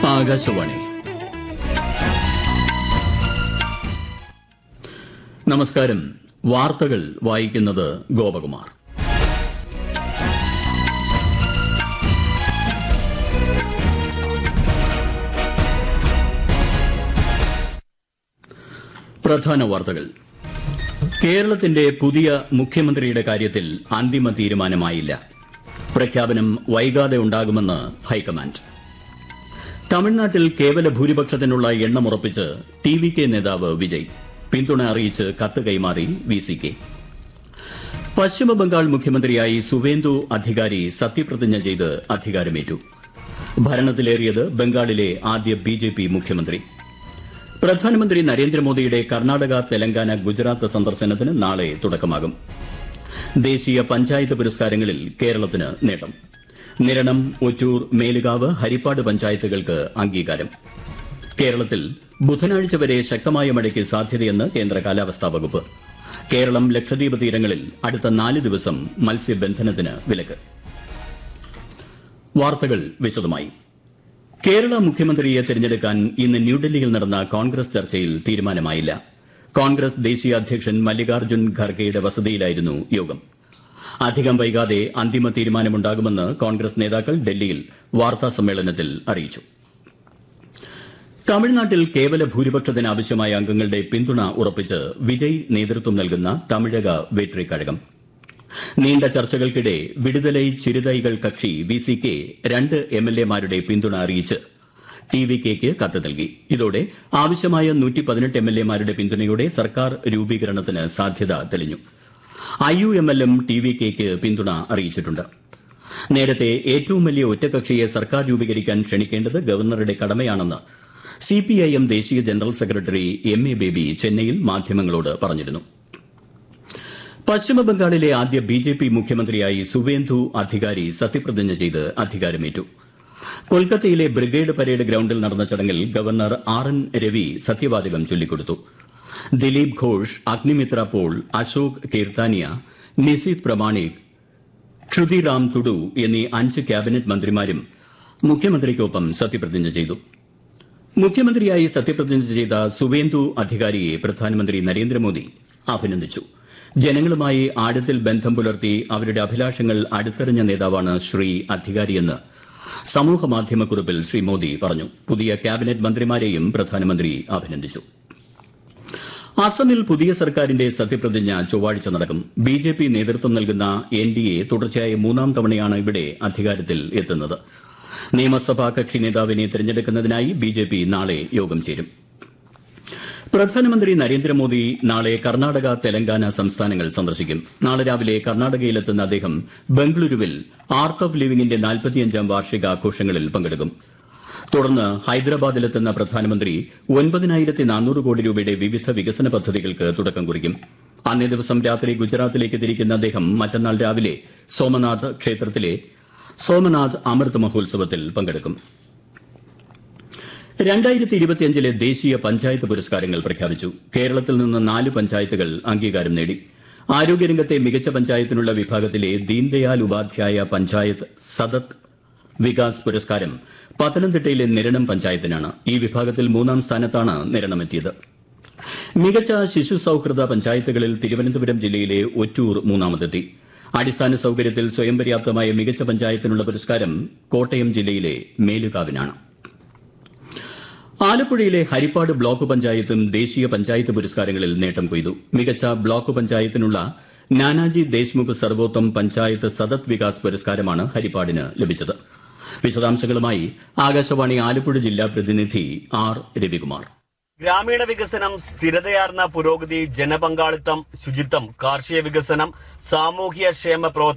ആകാശവാണി. നമസ്കാരം. വാർത്തകൾ വായിക്കുന്നത് ഗോപകുമാർ. പ്രധാന വാർത്തകൾ. കേരളത്തിന്റെ പുതിയ മുഖ്യമന്ത്രിയുടെ കാര്യത്തിൽ അന്തിമ തീരുമാനമായില്ല. പ്രഖ്യാപനം വൈകാതെ ഉണ്ടാകുമെന്ന് ഹൈക്കമാൻഡ്. തമിഴ്നാട്ടിൽ കേവല ഭൂരിപക്ഷത്തിനുള്ള എണ്ണമുറപ്പിച്ച് ടിവികെ നേതാവ് വിജയ്. പിന്തുണ അറിയിച്ച് കത്ത് കൈമാറി വിസികെ. പശ്ചിമബംഗാൾ മുഖ്യമന്ത്രിയായി സുവേന്ദു അധികാരി സത്യപ്രതിജ്ഞ ചെയ്ത് അധികാരമേറ്റു. ഭരണത്തിലേറിയത് ബംഗാളിലെ ആദ്യ ബിജെപി മുഖ്യമന്ത്രി. പ്രധാനമന്ത്രി നരേന്ദ്രമോദിയുടെ കർണാടക, തെലങ്കാന, ഗുജറാത്ത് സന്ദർശനത്തിന് നാളെ തുടക്കമാകും. ദേശീയ പഞ്ചായത്ത് പുരസ്കാരങ്ങളിൽ കേരളത്തിന് നേട്ടം. നിരണം, ഒറ്റൂർ, മേലുകാവ്, ഹരിപ്പാട് പഞ്ചായത്തുകൾക്ക് അംഗീകാരം. കേരളത്തിൽ ബുധനാഴ്ച വരെ ശക്തമായ മഴയ്ക്ക് സാധ്യതയെന്ന് കേന്ദ്ര കാലാവസ്ഥാ വകുപ്പ്. കേരളം, ലക്ഷദ്വീപ് തീരങ്ങളിൽ അടുത്ത 4 ദിവസം മത്സ്യബന്ധനത്തിന് വിലക്ക്. വാർത്തകൾ വിശദമായി. കേരള മുഖ്യമന്ത്രിയെ തെരഞ്ഞെടുക്കാൻ ഇന്ന് ന്യൂഡൽഹിയിൽ നടന്ന കോൺഗ്രസ് ചർച്ചയിൽ തീരുമാനമായില്ല. കോൺഗ്രസ് ദേശീയ അധ്യക്ഷൻ മല്ലികാർജ്ജുൻ ഖർഗെയുടെ വസതിയിലായിരുന്നു യോഗം. അധികം വൈകാതെ അന്തിമ തീരുമാനമുണ്ടാകുമെന്ന് കോൺഗ്രസ് നേതാക്കൾ ഡൽഹിയിൽ വാർത്താസമ്മേളനത്തിൽ അറിയിച്ചു. തമിഴ്നാട്ടിൽ കേവല ഭൂരിപക്ഷത്തിന് ആവശ്യമായ അംഗങ്ങളുടെ പിന്തുണ ഉറപ്പിച്ച് വിജയ് നേതൃത്വം നൽകുന്ന തമിഴക വെട്രി കഴകം. നീണ്ട ചർച്ചകൾക്കിടെ വിടുതലൈ ചിരുതൈകൾ കക്ഷി വിസികെ 2 എംഎൽഎമാരുടെ പിന്തുണ അറിയിച്ച് ടിവികെയ്ക്ക് കത്ത് നൽകി. ഇതോടെ ആവശ്യമായ 118 എംഎൽഎമാരുടെ പിന്തുണയോടെ സർക്കാർ രൂപീകരണത്തിന് സാധ്യത തെളിഞ്ഞു. ഐയുഎംഎല്ലും ടിവികെയ്ക്ക് പിന്തുണ അറിയിച്ചിട്ടുണ്ട്. നേരത്തെ ഏറ്റവും വലിയ ഒറ്റകക്ഷിയെ സർക്കാർ രൂപീകരിക്കാൻ ക്ഷണിക്കേണ്ടത് ഗവർണറുടെ കടമയാണെന്ന് സിപിഐഎം ദേശീയ ജനറൽ സെക്രട്ടറി എം.എ. ബേബി ചെന്നൈയിൽ മാധ്യമങ്ങളോട് പറഞ്ഞിരുന്നു. പശ്ചിമബംഗാളിലെ ആദ്യ ബിജെപി മുഖ്യമന്ത്രിയായി സുവേന്ദു അധികാരി സത്യപ്രതിജ്ഞ ചെയ്ത് അധികാരമേറ്റു. കൊൽക്കത്തയിലെ ബ്രിഗേഡ് പരേഡ് ഗ്രൌണ്ടിൽ നടന്ന ചടങ്ങിൽ ഗവർണർ RN രവി സത്യവാചകം ചൊല്ലിക്കൊടുത്തു. ദിലീപ് ഘോഷ്, അഗ്നിമിത്ര പോൾ, അശോക് കീർത്താനിയ, നിസീത് പ്രമാണിക്, ക്ഷുതിറാം തുഡു എന്നീ 5 ക്യാബിനറ്റ് മന്ത്രിമാരും മുഖ്യമന്ത്രിക്കൊപ്പം സത്യപ്രതിജ്ഞ ചെയ്തു. മുഖ്യമന്ത്രിയായി സത്യപ്രതിജ്ഞ ചെയ്ത സുവേന്ദു അധികാരിയെ പ്രധാനമന്ത്രി നരേന്ദ്രമോദി അഭിനന്ദിച്ചു. ജനങ്ങളുമായി ആഴത്തിൽ ബന്ധം പുലർത്തി അവരുടെ അഭിലാഷങ്ങൾ അടുത്തെറിഞ്ഞ നേതാവാണ് ശ്രീ അധികാരിയെന്ന് സമൂഹമാധ്യമക്കുറിപ്പിൽ ശ്രീ മോദി പറഞ്ഞു. പുതിയ ക്യാബിനറ്റ് മന്ത്രിമാരെയും പ്രധാനമന്ത്രി അഭിനന്ദിച്ചു. അസമിൽ പുതിയ സർക്കാരിന്റെ സത്യപ്രതിജ്ഞ ചൊവ്വാഴ്ച നടക്കും. ബിജെപി നേതൃത്വം നൽകുന്ന എൻഡിഎ തുടർച്ചയായ 3ാം തവണയാണ് ഇവിടെ അധികാരത്തിൽ എത്തുന്നത്. നിയമസഭാ കക്ഷി നേതാവിനെ തെരഞ്ഞെടുക്കുന്നതിനായി ബിജെപി നാളെ യോഗം ചേരും. പ്രധാനമന്ത്രി നരേന്ദ്രമോദി നാളെ കർണാടക, തെലങ്കാന സംസ്ഥാനങ്ങൾ സന്ദർശിക്കും. നാളെ രാവിലെ കർണാടകയിലെത്തുന്ന അദ്ദേഹം ബംഗളൂരുവിൽ ആർട്ട് ഓഫ് ലിവിംഗിന്റെ 45ാം വാർഷികാഘോഷങ്ങളിൽ പങ്കെടുക്കും. തുടർന്ന് ഹൈദരാബാദിലെത്തുന്ന പ്രധാനമന്ത്രി 9,400 കോടി രൂപയുടെ വിവിധ വികസന പദ്ധതികൾക്ക് തുടക്കം കുറിക്കും. അന്നേ ദിവസം രാത്രി ഗുജറാത്തിലേക്ക് തിരിക്കുന്ന അദ്ദേഹം മറ്റന്നാൾ രാവിലെ സോമനാഥ് ക്ഷേത്രത്തിലെ സോമനാഥ് അമൃത് മഹോത്സവത്തിൽ പങ്കെടുക്കും. 2025 ദേശീയ പഞ്ചായത്ത് പുരസ്കാരങ്ങൾ പ്രഖ്യാപിച്ചു. കേരളത്തിൽ നിന്ന് 4 പഞ്ചായത്തുകൾ അംഗീകാരം നേടി. ആരോഗ്യരംഗത്തെ മികച്ച പഞ്ചായത്തിനുള്ള വിഭാഗത്തിലെ ദീൻദയാൽ ഉപാധ്യായ പഞ്ചായത്ത് സതത് വികാസ് പുരസ്കാരം പത്തനംതിട്ടയിലെ നിരണം പഞ്ചായത്തിനാണ്. ഈ വിഭാഗത്തിൽ 3ാം സ്ഥാനത്താണ് നിരണമെത്തിയത്. മികച്ച ശിശു സൌഹൃദ പഞ്ചായത്തുകളിൽ തിരുവനന്തപുരം ജില്ലയിലെ ഒറ്റൂർ 3ാമതെത്തി. അടിസ്ഥാന സൌകര്യത്തിൽ സ്വയം പര്യാപ്തമായ മികച്ച പഞ്ചായത്തിനുള്ള പുരസ്കാരം കോട്ടയം ജില്ലയിലെ മേലുകാവിനാണ്. ആലപ്പുഴയിലെ ഹരിപ്പാട് ബ്ലോക്ക് പഞ്ചായത്തും ദേശീയ പഞ്ചായത്ത് പുരസ്കാരങ്ങളിൽ നേട്ടം കൊയ്തു. മികച്ച ബ്ലോക്ക് പഞ്ചായത്തിനുള്ള നാനാജി ദേശ്മുഖ് സർവോത്തം പഞ്ചായത്ത് സതത് വികാസ് പുരസ്കാരമാണ് ഹരിപ്പാടിന് ലഭിച്ചത്. വിശദാംശങ്ങളുമായി ആകാശവാണി ആലപ്പുഴ ജില്ലാ പ്രതിനിധി ആർ രവികുമാർ. ഗ്രാമീണ വികസനം, സ്ഥിരതയാർന്ന പുരോഗതി, ജനപങ്കാളിത്തം, ശുചിത്വം, കാർഷിക വികസനം, സാമൂഹ്യ ക്ഷേമ പ്രവർത്തനം